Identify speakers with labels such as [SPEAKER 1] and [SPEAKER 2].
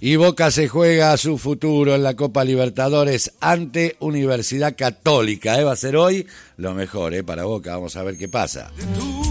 [SPEAKER 1] Y Boca se juega su futuro en la Copa Libertadores ante Universidad Católica. Va a ser hoy lo mejor para Boca. Vamos a ver qué pasa.